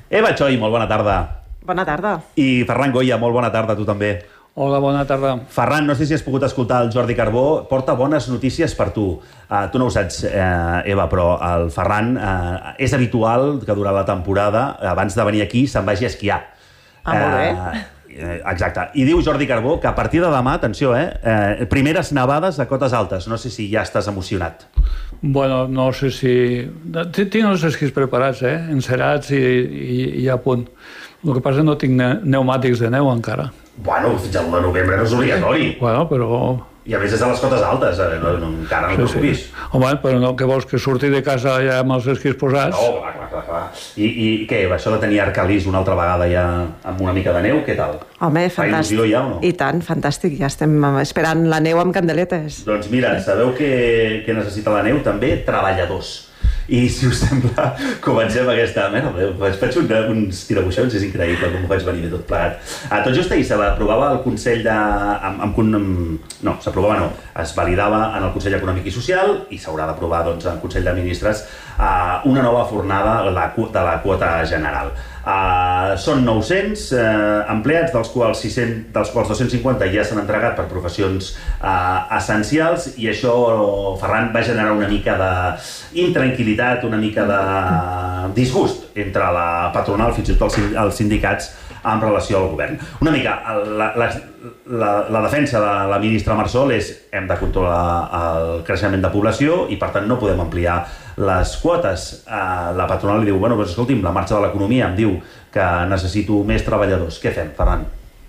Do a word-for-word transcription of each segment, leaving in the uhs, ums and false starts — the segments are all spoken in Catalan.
Eva Choi, molt bona tarda. Bona tarda. I Ferran Goya, molt bona tarda a tu també. Hola, bona tarda. Ferran, no sé si has pogut escoltar el Jordi Carbó, porta bones notícies per tu. Uh, tu no ho saps, eh, Eva, però el Ferran uh, és habitual que durant la temporada, abans de venir aquí, se'n vagi a esquiar. Ah, molt bé. Uh, exacte. I diu Jordi Carbó que a partir de demà, atenció, eh, eh, primeres nevades a cotes altes. No sé si ja estàs emocionat. Bueno, no sé si... Tinc els esquís preparats, eh? Encerats i, i, i a punt. El que passa és que no tinc ne pneumàtics de neu encara. Bueno, fins al de novembre no és obligatori. Bueno, però... I a més és a les cotes altes, eh? no, no, encara no sí, preocupis. Sí. Home, però no, que vols, que surti de casa ja amb els esquís posats? No, clar, clar, clar. clar. I, I què, això de tenir Arcalís una altra vegada ja amb una mica de neu, què tal? Home, fantàstic. Fa il·lusió ja o no? I tant, fantàstic. Ja estem esperant la neu amb candeletes. Doncs mira, sabeu què, què necessita la neu? També treballadors. I si us sembla, comencem aquesta... Mira, faig un, uns tirabuixons, és increïble com ho faig venir bé tot plegat. Ah, tot just ahir s'aprovava el Consell de... Amb, amb, amb, no, s'aprovava no, es validava en el Consell Econòmic i Social i s'haurà d'aprovar doncs, en el Consell de Ministres uh, una nova fornada la, de la quota general. Uh, són nou-cents uh, empleats, dels quals, sis-cents, dels quals dos-cents cinquanta ja s'han entregat per professions uh, essencials, i això, Ferran, va generar una mica d'intranquil·litat, una mica de disgust entre la patronal, fins i tot els sindicats, en relació al govern. Una mica, la, la, la, la defensa de la ministra Marsol és hem de controlar el creixement de població i per tant no podem ampliar les quotes. Uh, la patronal li diu, bueno, doncs escolti'm, la marxa de l'economia em diu que necessito més treballadors. Què fem, Ferran?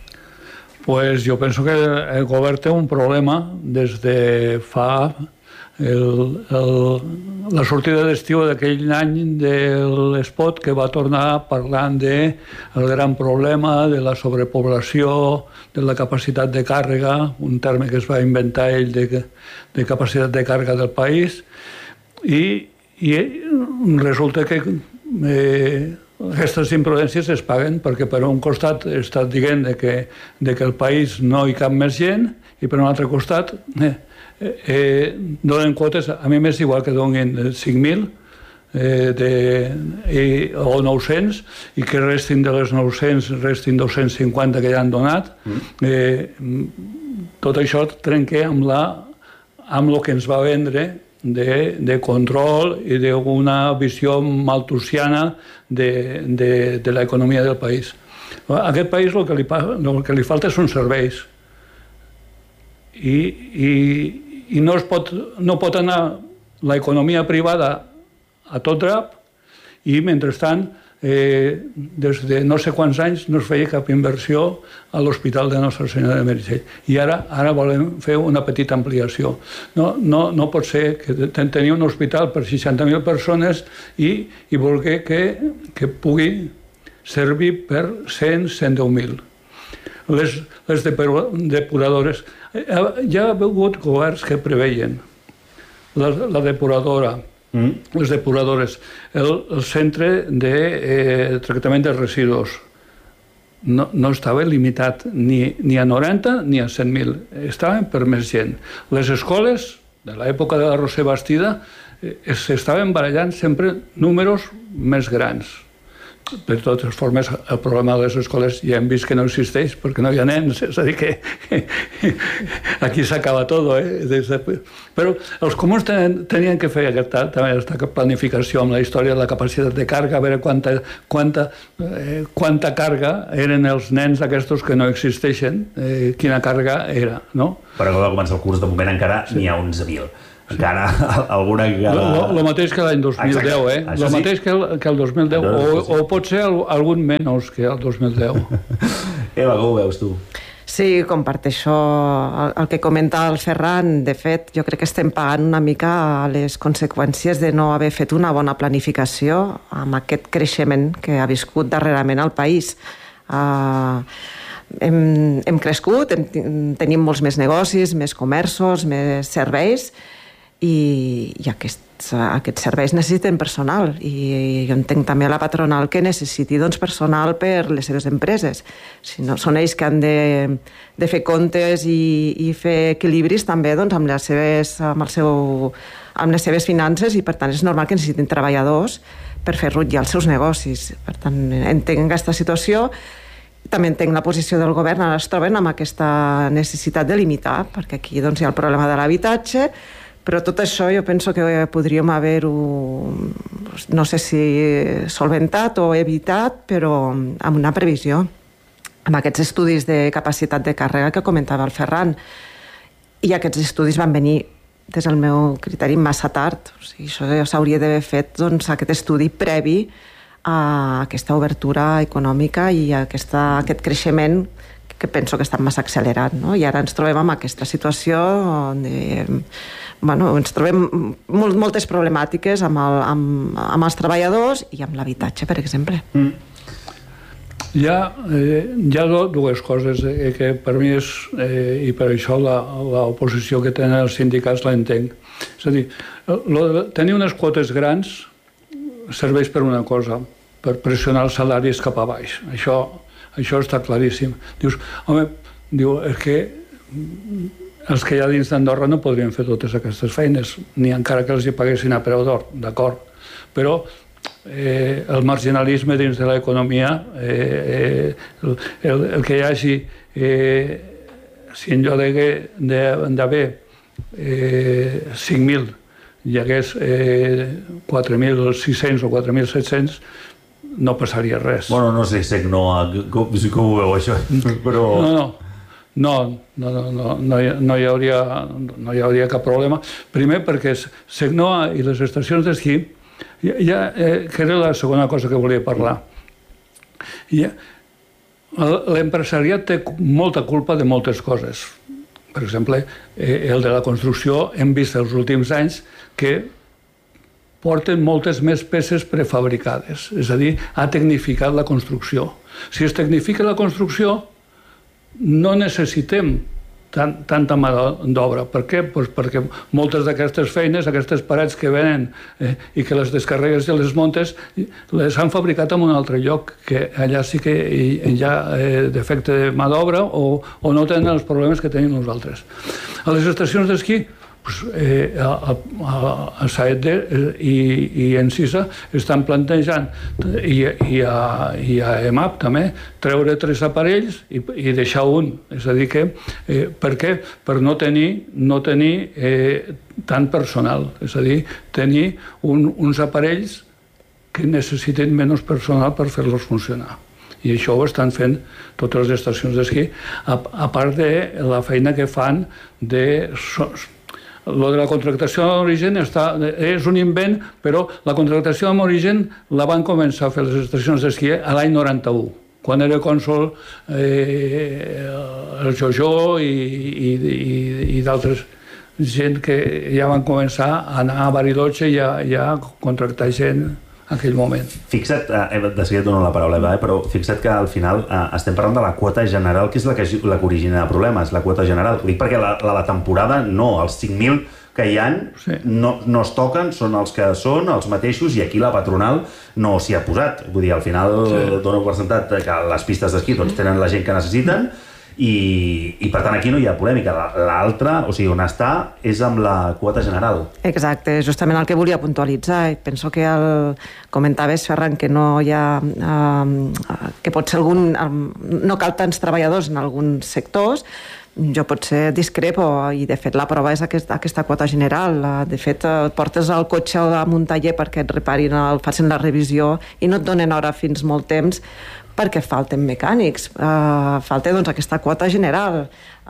Pues jo penso que el govern té un problema des de fa... El, el, la sortida d'estiu d'aquell any de l'Espot, que va tornar parlant de el gran problema de la sobrepoblació, de la capacitat de càrrega, un terme que es va inventar ell de, de capacitat de càrrega del país, i, i resulta que eh, aquestes imprudències es paguen perquè per un costat està dient de que, de que el país no hi cap més gent i per un altre costat eh, Eh, donen quotes, a mi m'és igual que donin cinc mil eh, de, eh, o nou-cents i que restin de les nou-cents restin dos-cents cinquanta que ja han donat. eh, tot això trenca amb, la, amb el que ens va vendre de, de control i d'una visió malthusiana de, de, de l'economia del país. A aquest país el que li, el que li falta són serveis i, i i no, es pot, no pot anar l'economia privada a tot drap i, mentrestant, eh, des de no sé quants anys no es feia cap inversió a l'Hospital de Nostra Senyora de Meritxell. I ara ara volem fer una petita ampliació. No, no, no pot ser que tenir un hospital per seixanta mil persones i, i voler que, que pugui servir per cent, cent deu mil. Les, les depuradores. Ja ha hagut governs que preveien la, la depuradora, mm. les depuradores, el, el centre de eh, tractament de residus. No, no estava limitat ni, ni a noranta ni a cent mil, estaven per més gent. Les escoles, de l'època de la Roser Bastida, eh, s'estaven barallant sempre números més grans. De totes formes, el problema de les escoles ja hem vist que no existeix perquè no hi ha nens, és a dir que aquí s'acaba tot, eh? Però els comuns tenien que fer aquesta, també aquesta planificació amb la història de la capacitat de càrrega, a veure quanta, quanta, eh, quanta càrrega eren els nens aquests que no existeixen, eh, quina càrrega era, no? Però que va començar el curs, de moment encara sí. N'hi ha onze mil. Encara alguna... El mateix que l'any dos mil deu, eh? El mateix que el, que el dos mil deu, o, o pot ser algun menys que el dos mil deu. Eva, com ho veus tu? Sí, comparteixo el, el que comenta el Ferran. De fet, jo crec que estem pagant una mica les conseqüències de no haver fet una bona planificació amb aquest creixement que ha viscut darrerament al país. Uh, hem, hem crescut, hem, tenim molts més negocis, més comerços, més serveis, i, i aquests, aquests serveis necessiten personal, i jo entenc també a la patronal que necessiti doncs, personal per les seves empreses. Si no, són ells que han de, de fer comptes i, i fer equilibris també doncs, amb, les seves, amb, el seu, amb les seves finances, i per tant és normal que necessitin treballadors per fer rutllar els seus negocis. Per tant, entenc aquesta situació. També entenc la posició del govern. Ara es troben amb aquesta necessitat de limitar, perquè aquí doncs, hi ha el problema de l'habitatge, però tot això jo penso que podríem haver-ho, no sé si solventat o evitat, però amb una previsió, amb aquests estudis de capacitat de càrrega que comentava el Ferran. I aquests estudis van venir, des del meu criteri, massa tard. O sigui, això s'hauria d'haver fet doncs, aquest estudi previ a aquesta obertura econòmica i a aquesta, aquest creixement que penso que està massa accelerat, no? I ara ens trobem amb aquesta situació on eh, bueno, ens trobem molt, moltes problemàtiques amb, el, amb, amb els treballadors i amb l'habitatge, per exemple. Mm. Hi ha, eh, hi ha dues coses eh, que per mi és, eh, i per això l'oposició que tenen els sindicats l'entenc. És a dir, lo, tenir unes quotes grans serveix per una cosa, per pressionar els salaris cap a baix. Això, això està claríssim. Dius, home, diu, és que els que hi ha dins d'Andorra no podrien fer totes aquestes feines, ni encara que els hi paguessin a preu d'or, d'acord. Però eh, el marginalisme dins de l'economia, eh, el, el, el que hi hagi, eh, si en lloc d'haver eh, cinc mil hi hagués eh, quatre mil sis-cents o quatre mil set-cents, no passaria res. Bueno, no sé, sé que no, com, com ho veu això, però... No, no, no, no, no, no, no, hi, no, hi hauria, no hi hauria cap problema. Primer perquè Segnoa i les estacions d'esquí, ja, eh, que era la segona cosa que volia parlar, ja, l'empresariat té molta culpa de moltes coses. Per exemple, eh, el de la construcció, hem vist els últims anys que porten moltes més peces prefabricades, és a dir, ha tecnificat la construcció. Si es tecnifica la construcció, no necessitem tant, tanta mà d'obra. Per què? Pues perquè moltes d'aquestes feines, aquestes parets que venen eh, i que les descarregues i les montes, les han fabricat en un altre lloc, que allà sí que hi ha eh, defecte de mà d'obra o, o no tenen els problemes que tenim nosaltres. A les estacions d'esquí, pues, eh, a, a, a Saedde i, i en Sisa estan plantejant, i, i, a, i a EMAP també, treure tres aparells i, i deixar un. És a dir que, eh, per què? Per no tenir, no tenir eh, tant personal. És a dir, tenir un, uns aparells que necessiten menys personal per fer-los funcionar. I això ho estan fent totes les estacions d'esquí, a, a part de la feina que fan de... Lo de la contractació d'origen és un invent, però la contractació amb origen la van començar a fer les estacions d'esquí a l'any noranta-u, quan era cònsol eh, el Jojo i, i, i, i d'altres gent que ja van començar a anar a Bariloche i a, i a contractar gent en aquell moment. Fixa't, eh, de seguida et dono la paraula, Eva, eh, però fixa't que al final eh, estem parlant de la quota general, que és la que, la que origina problemes, la quota general. Ho dic perquè la, la, la temporada no, els cinc mil que hi ha sí. no, no es toquen, són els que són, els mateixos, i aquí la patronal no s'hi ha posat. Vull dir, al final sí. dono per sentat que les pistes d'esquí doncs, tenen la gent que necessiten, I, i per tant aquí no hi ha polèmica. L'altra, o sigui, on està és amb la quota general. Exacte, justament el que volia puntualitzar. Penso que el, comentaves, Ferran, que no hi ha eh, que pot ser algun no cal tants treballadors en alguns sectors. Jo potser discrepo, i de fet la prova és aquesta, aquesta quota general. De fet, portes el cotxe a un taller perquè et reparin, el, facin la revisió i no et donen hora fins molt temps perquè falten mecànics. Uh, falta doncs, aquesta quota general.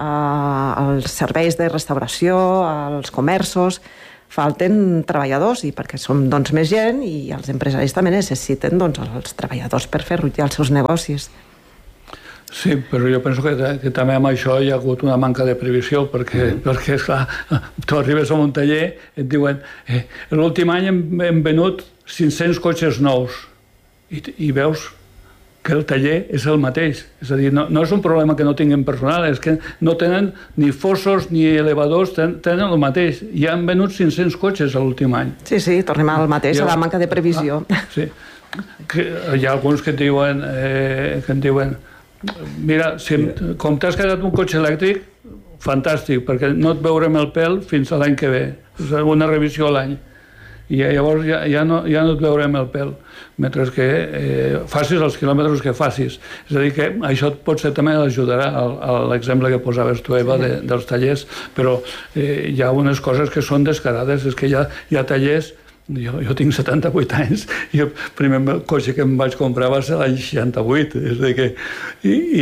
Uh, els serveis de restauració, els comerços, falten treballadors, i perquè som doncs, més gent, i els empresaris també necessiten doncs, els treballadors per fer rutllar els seus negocis. Sí, però jo penso que, que també amb això hi ha hagut una manca de previsió, perquè, mm. perquè esclar, tu arribes a un taller i et diuen eh, l'últim any hem, hem venut cinc-cents cotxes nous, i, i veus que el taller és el mateix. És a dir, no, no és un problema que no tinguin personal, és que no tenen ni fossos ni elevadors, ten, tenen el mateix. I han venut cinc-cents cotxes l'últim any. Sí, sí, tornem al mateix, a la manca de previsió. Ah, sí. Que hi ha alguns que et diuen, eh, que et diuen mira, si, com t'has quedat un cotxe elèctric, fantàstic, perquè no et veurem el pèl fins a l'any que ve. És una revisió a l'any. i llavors ja, ja, no, ja no et veurem el pèl, mentre que eh, facis els quilòmetres que facis. És a dir, que això potser també ajudarà a l'exemple que posaves tu, Eva, de, dels tallers, però eh, hi ha unes coses que són descarades, és que hi ha, hi ha tallers. Jo, jo tinc setanta-vuit anys i el primer cotxe que em vaig comprar va ser l'any seixanta-vuit, és a dir que i, i,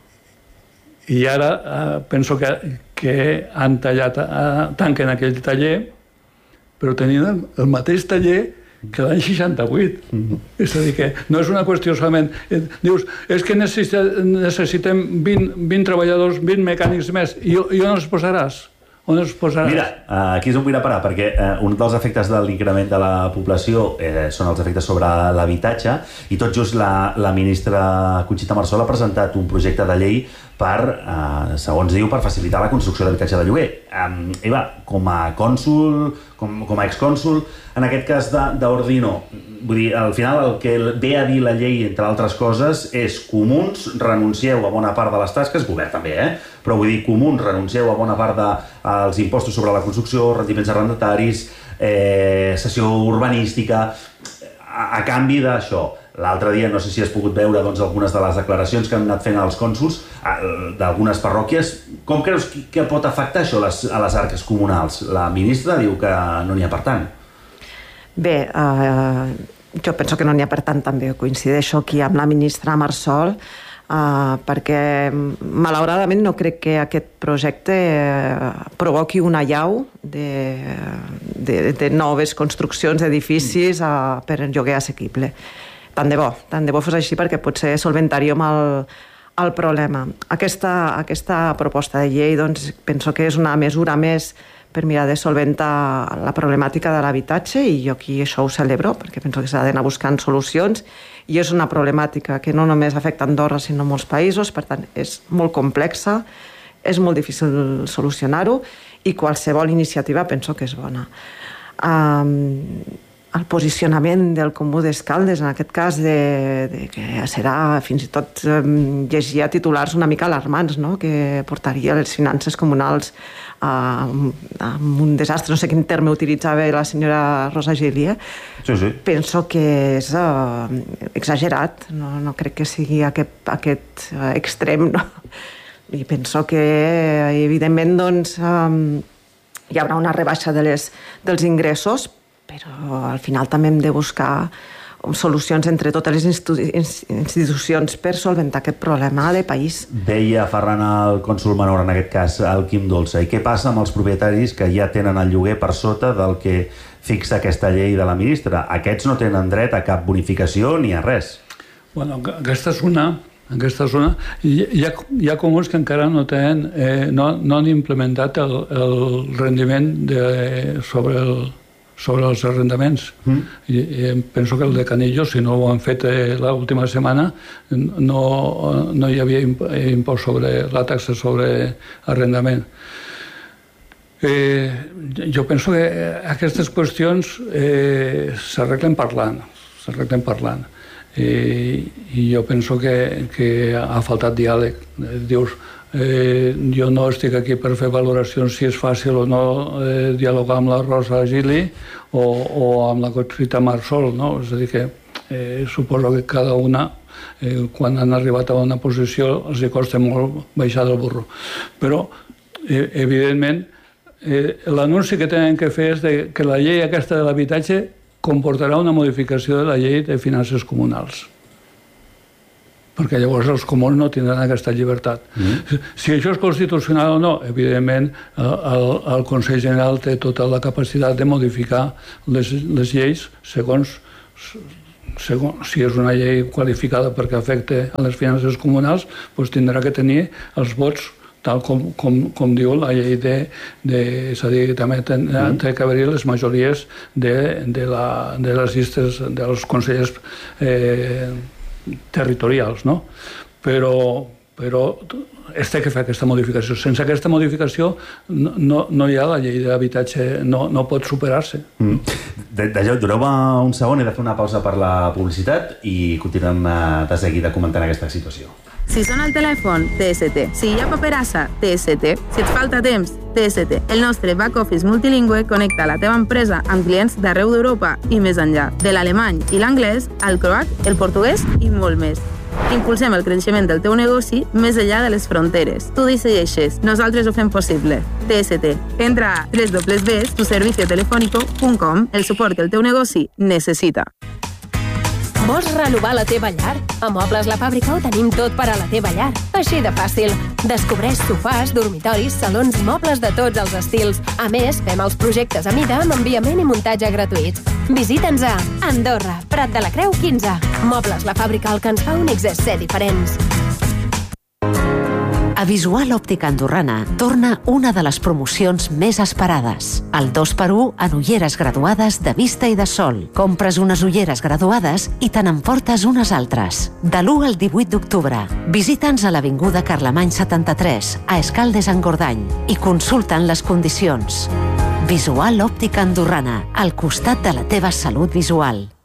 i ara eh, penso que, que han tallat eh, tanquen aquell taller, però tenien el, el mateix taller que l'any seixanta-vuit. Mm-hmm. És a dir que no és una qüestió solament... Eh, dius, és que necessitem vint, vint treballadors, vint mecànics més, i, i on els posaràs? On els posaràs? Mira, aquí és on vull anar a parar, perquè un dels efectes de l'increment de la població eh, són els efectes sobre l'habitatge, i tot just la, la ministra Conxita Marsol ha presentat un projecte de llei per, eh, segons diu, per facilitar la construcció d'habitatge de lloguer. Um, Eva, com a cònsul, com, com a excònsul, en aquest cas d'Ordino, vull dir, al final el que ve a dir la llei, entre altres coses, és comuns, renuncieu a bona part de les tasques, govern també, eh? Però vull dir, comuns, renuncieu a bona part dels impostos sobre la construcció, rendiments arrendataris, eh, cessió urbanística, a, a canvi d'això. L'altre dia, no sé si has pogut veure doncs, algunes de les declaracions que han anat fent els cònsols d'algunes parròquies. Com creus que pot afectar això a les, a les arques comunals? La ministra diu que no n'hi ha per tant. Bé, eh, jo penso que no n'hi ha per tant també. Coincideixo aquí amb la ministra Marsol, eh, perquè malauradament no crec que aquest projecte eh, provoqui una allau de, de, de noves construccions d'edificis eh, per lloguer assequible. Tant de bo, tant de bo fos així, perquè potser solventaríem el, el problema. Aquesta, aquesta proposta de llei, doncs, penso que és una mesura més per mirar de solventar la problemàtica de l'habitatge, i jo aquí això ho celebro, perquè penso que s'ha d'anar buscant solucions, i és una problemàtica que no només afecta Andorra, sinó molts països, per tant, és molt complexa, és molt difícil solucionar-ho, i qualsevol iniciativa penso que és bona. Um, el posicionament del Comú d'Escaldes, en aquest cas, de, de que serà fins i tot um, llegia titulars una mica alarmants, no? Que portaria les finances comunals a, a un desastre. No sé quin terme utilitzava la senyora Rosa Gili. Eh? Sí, sí. Penso que és uh, exagerat, no, no crec que sigui aquest, aquest uh, extrem, no? I penso que, evidentment, doncs, um, hi haurà una rebaixa de les, dels ingressos, però al final també hem de buscar solucions entre totes les institucions per solventar aquest problema de país. Deia Ferran, el cònsol menor, en aquest cas, el Quim Dolça. I què passa amb els propietaris que ja tenen el lloguer per sota del que fixa aquesta llei de la ministra? Aquests no tenen dret a cap bonificació ni a res. Bueno, aquesta és una... En aquesta zona hi ha, hi ha comuns que encara no tenen, eh, no, no han implementat el, el rendiment de, sobre, el, sobre els arrendaments. Mm. I, I penso que el de Canillo, si no ho han fet eh, l'última setmana, no, no hi havia impost sobre la taxa sobre arrendament. Eh, jo penso que aquestes qüestions eh, s'arreglen parlant, s'arreglen parlant. I, i jo penso que, que ha faltat diàleg. Dius, eh, jo no estic aquí per fer valoracions si és fàcil o no eh, dialogar amb la Rosa Gili o, o amb la Conxita Marsol, no? És a dir que eh, suposo que cada una, eh, quan han arribat a una posició, els hi costa molt baixar del burro. Però, eh, evidentment, eh, l'anunci que tenen que fer és de, que la llei aquesta de l'habitatge comportarà una modificació de la llei de finances comunals. Perquè llavors els comuns no tindran aquesta llibertat. Mm. Si això és constitucional o no, evidentment el, el Consell General té tota la capacitat de modificar les, les lleis segons, segons si és una llei qualificada perquè afecte a les finances comunals, doncs tindrà que tenir els vots tal com, com, com diu la llei de... de és a dir, també ten, mm. té que haver-hi les majories de, de, la, de les llistes dels consellers eh, territorials, no? Però, però es té que fer aquesta modificació. Sense aquesta modificació no, no hi ha la llei d'habitatge, no, no pot superar-se. Mm. Doneu-me un segon, he de fer una pausa per la publicitat i continuem de seguida comentant aquesta situació. Si sona el telèfon, T S T. Si hi ha paperassa, T S T. Si et falta temps, T S T. El nostre back-office multilingüe connecta la teva empresa amb clients d'arreu d'Europa i més enllà. De l'alemany i l'anglès, al croat, el portuguès i molt més. Impulsem el creixement del teu negoci més enllà de les fronteres. Tu decideixes, nosaltres ho fem possible. T S T. Entra a w w w punt tu servicio telefónico punt com, el suport que el teu negoci necessita. Vols renovar la teva llar? A Mobles La Fàbrica ho tenim tot per a la teva llar. Així de fàcil. Descobreix sofàs, dormitoris, salons i mobles de tots els estils. A més, fem els projectes a mida amb enviament i muntatge gratuïts. Visita'ns a Andorra, Prat de la Creu quinze. Mobles La Fàbrica, el que ens fa únics és ser diferents. A Visual Òptica Andorrana torna una de les promocions més esperades. El dos per u en ulleres graduades de vista i de sol. Compres unes ulleres graduades i te n'emportes unes altres. De l'u al divuit d'octubre. Visita'ns a l'Avinguda Carlemany setanta-tres, a Escaldes-Engordany, i consulta'n les condicions. Visual Òptica Andorrana, al costat de la teva salut visual.